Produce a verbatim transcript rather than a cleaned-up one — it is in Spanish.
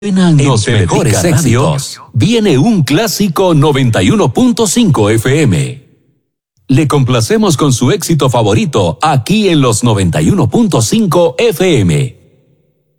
Suenan los mejores éxitos. Viene un clásico noventa y uno punto cinco F M. Le complacemos con su éxito favorito aquí en los noventa y uno punto cinco F M.